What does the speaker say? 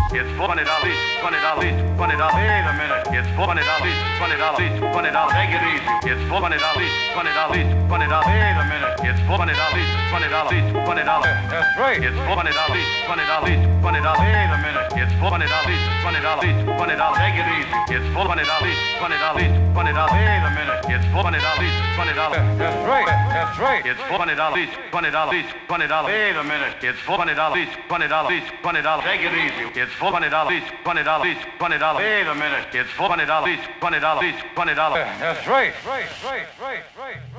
It's $20 each. $20 each. $20. Wait a minute. It's $20 each. $20 each. $20. Take it easy. It's $20 each. $20 each. $20. Wait a minute. It's $20 each. $20 each. $20. That's right. It's $20 each. $20 each. $20. Wait a minute. It's $20 each. $20 each. $20. Take it easy. It's $20 each. $20 each. $20. Wait a minute. It's $20 each. $20. That's right. That's right. It's $20 each. $20 each. $20. Wait a minute. It's $20 each. $20 each. $20. Take it easy. It's $20 each. $20 each. $20. Wait a minute. It's $20 each. $20 each. $20. That's right. Right. Right. Right. Right.